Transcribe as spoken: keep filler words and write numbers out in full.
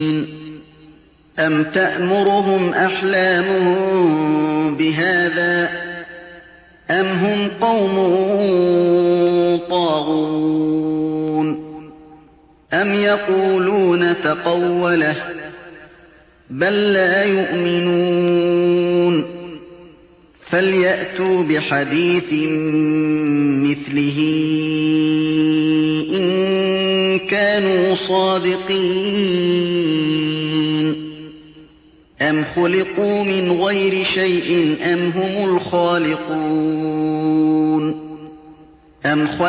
أَمْ تَأْمُرُهُمْ أَحْلَامُهُم بِهَٰذَا أَمْ هُمْ قَوْمٌ طَاغُونَ أَمْ يَقُولُونَ تَقَوَّلَهُ بَل لَّا يُؤْمِنُونَ فَلْيَأْتُوا بِحَدِيثٍ مِّثْلِهِ إِن كَانُوا صَادِقِينَ أَمْ خُلِقُوا مِنْ غَيْرِ شَيْءٍ أَمْ هُمُ الْخَالِقُونَ أَمْ